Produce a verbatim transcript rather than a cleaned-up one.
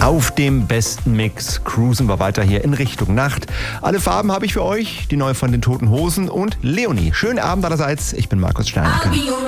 Auf dem besten Mix cruisen wir weiter hier in Richtung Nacht. Alle Farben habe ich für euch, die neue von den Toten Hosen und Leonie. Schönen Abend allerseits, ich bin Markus Steinecke.